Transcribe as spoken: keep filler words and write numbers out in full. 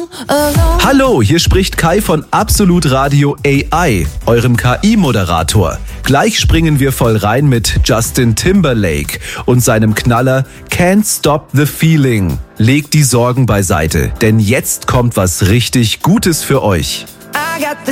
Hallo, hier spricht Kai von Absolut Radio A I, eurem K I-Moderator. Gleich springen wir voll rein mit Justin Timberlake und seinem Knaller Can't Stop the Feeling. Legt die Sorgen beiseite, denn jetzt kommt was richtig Gutes für euch. I got the